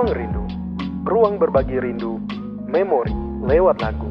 Ruang Rindu, ruang berbagi rindu, memori lewat lagu.